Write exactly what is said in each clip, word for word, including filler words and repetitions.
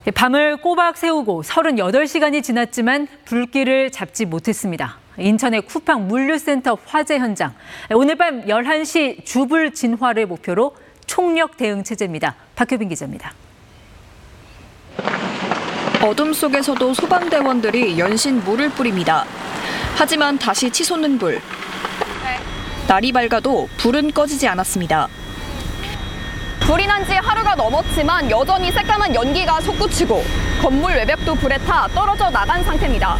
밤을 꼬박 세우고 서른여덟 시간이 지났지만 불길을 잡지 못했습니다. 인천의 쿠팡 물류센터 화재 현장. 오늘 밤 열한 시 주불 진화를 목표로 총력 대응 체제입니다. 박효빈 기자입니다. 어둠 속에서도 소방대원들이 연신 물을 뿌립니다. 하지만 다시 치솟는 불. 날이 밝아도 불은 꺼지지 않았습니다. 불이 난 지 하루가 넘었지만 여전히 새까만 연기가 솟구치고 건물 외벽도 불에 타 떨어져 나간 상태입니다.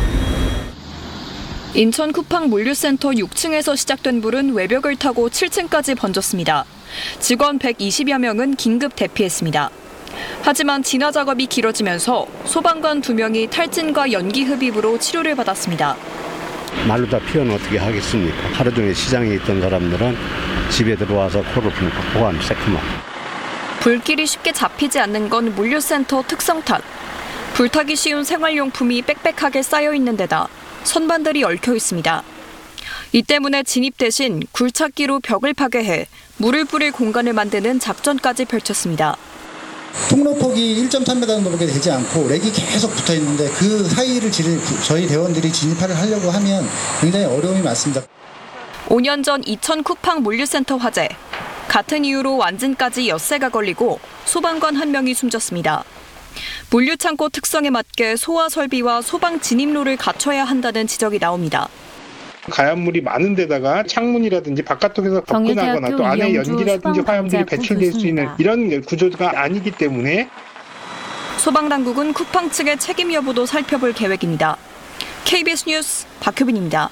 인천 쿠팡 물류센터 육 층에서 시작된 불은 외벽을 타고 칠 층까지 번졌습니다. 직원 백이십여 명은 긴급 대피했습니다. 하지만 진화 작업이 길어지면서 소방관 두 명이 탈진과 연기 흡입으로 치료를 받았습니다. 말로 다 표현 어떻게 하겠습니까? 하루 종일 시장에 있던 사람들은 집에 들어와서 코를 풀고 호감 새까맣고. 불길이 쉽게 잡히지 않는 건 물류센터 특성 탓. 불타기 쉬운 생활용품이 빽빽하게 쌓여 있는 데다 선반들이 얽혀 있습니다. 이 때문에 진입 대신 굴착기로 벽을 파괴해 물을 뿌릴 공간을 만드는 작전까지 펼쳤습니다. 통로폭이 일 점 삼 미터 정도밖에 되지 않고 렉이 계속 붙어 있는데 그 사이를 저희 대원들이 진입을 하려고 하면 굉장히 어려움이 많습니다. 오 년 전 이천 쿠팡 물류센터 화재. 같은 이유로 완진까지 엿새가 걸리고 소방관 한 명이 숨졌습니다. 물류창고 특성에 맞게 소화 설비와 소방 진입로를 갖춰야 한다는 지적이 나옵니다. 가연물이 많은 데다가 창문이라든지 바깥쪽에서 접근하거나 또 안에 연기라든지 화염들이 배출될 수 있는 이런 구조가 아니기 때문에 소방당국은 쿠팡 측의 책임 여부도 살펴볼 계획입니다. 케이비에스 뉴스 박효빈입니다.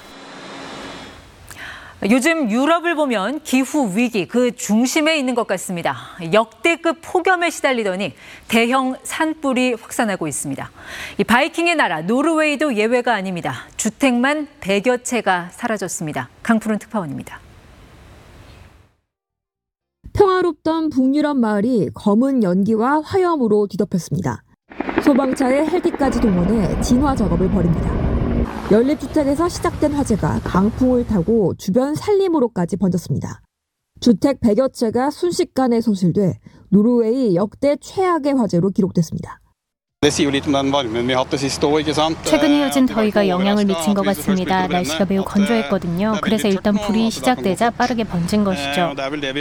요즘 유럽을 보면 기후 위기 그 중심에 있는 것 같습니다. 역대급 폭염에 시달리더니 대형 산불이 확산하고 있습니다. 이 바이킹의 나라 노르웨이도 예외가 아닙니다. 주택만 백여 채가 사라졌습니다. 강푸른 특파원입니다. 평화롭던 북유럽 마을이 검은 연기와 화염으로 뒤덮였습니다. 소방차에 헬기까지 동원해 진화 작업을 벌입니다. 연립주택에서 시작된 화재가 강풍을 타고 주변 산림으로까지 번졌습니다. 주택 백여 채가 순식간에 소실돼 노르웨이 역대 최악의 화재로 기록됐습니다. 최근 이어진 더위가 영향을 미친 것 같습니다. 날씨가 매우 건조했거든요. 그래서 일단 불이 시작되자 빠르게 번진 것이죠.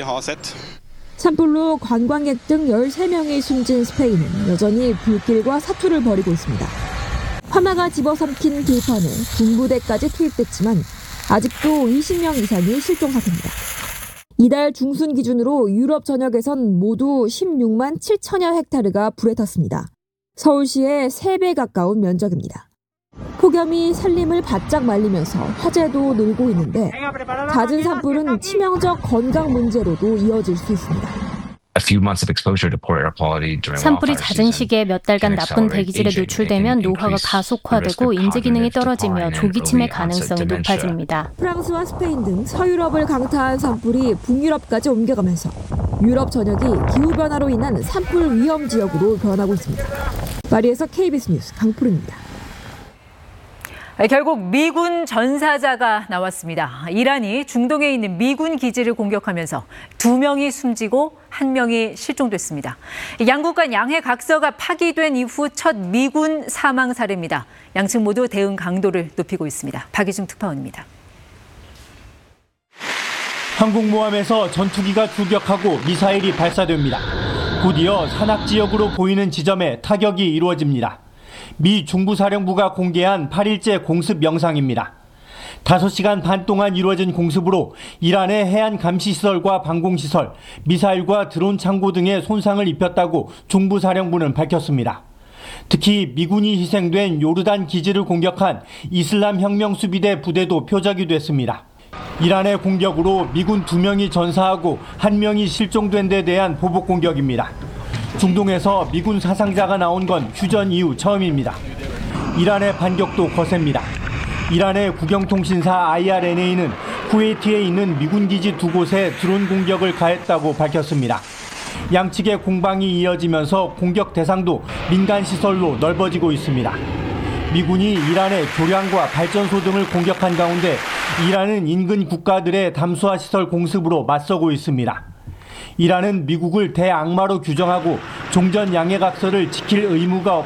산불로 관광객 등 열세 명이 숨진 스페인은 여전히 불길과 사투를 벌이고 있습니다. 화마가 집어삼킨 들판에 군부대까지 투입됐지만 아직도 이십 명 이상이 실종 상태입니다. 이달 중순 기준으로 유럽 전역에선 모두 십육만 칠천여 헥타르가 불에 탔습니다. 서울시의 세 배 가까운 면적입니다. 폭염이 산림을 바짝 말리면서 화재도 늘고 있는데 잦은 산불은 치명적 건강 문제로도 이어질 수 있습니다. 산불이 잦은 시기에 몇 달간 나쁜 대기질에 노출되면 노화가 가속화되고 인지 기능이 떨어지며 조기 치매 가능성이 높아집니다. 프랑스와 스페인 등 서유럽을 강타한 산불이 북유럽까지 옮겨가면서 유럽 전역이 기후변화로 인한 산불 위험 지역으로 변하고 있습니다. 파리에서 케이비에스 뉴스 강푸른입니다. 결국 미군 전사자가 나왔습니다. 이란이 중동에 있는 미군 기지를 공격하면서 두 명이 숨지고 한 명이 실종됐습니다. 양국 간 양해 각서가 파기된 이후 첫 미군 사망 사례입니다. 양측 모두 대응 강도를 높이고 있습니다. 박희중 특파원입니다. 항공모함에서 전투기가 출격하고 미사일이 발사됩니다. 곧이어 산악 지역으로 보이는 지점에 타격이 이루어집니다. 미 중부사령부가 공개한 팔 일째 공습 영상입니다. 다섯 시간 반 동안 이루어진 공습으로 이란의 해안 감시시설과 방공시설, 미사일과 드론 창고 등에 손상을 입혔다고 중부사령부는 밝혔습니다. 특히 미군이 희생된 요르단 기지를 공격한 이슬람 혁명수비대 부대도 표적이 됐습니다. 이란의 공격으로 미군 두 명이 전사하고 한 명이 실종된 데 대한 보복 공격입니다. 중동에서 미군 사상자가 나온 건 휴전 이후 처음입니다. 이란의 반격도 거셉니다. 이란의 국영통신사 아이알엔에이는 쿠웨이트에 있는 미군 기지 두 곳에 드론 공격을 가했다고 밝혔습니다. 양측의 공방이 이어지면서 공격 대상도 민간 시설로 넓어지고 있습니다. 미군이 이란의 교량과 발전소 등을 공격한 가운데 이란은 인근 국가들의 담수화 시설 공습으로 맞서고 있습니다. 이란은 미국을 대악마로 규정하고 종전 양해각서를 지킬 의무가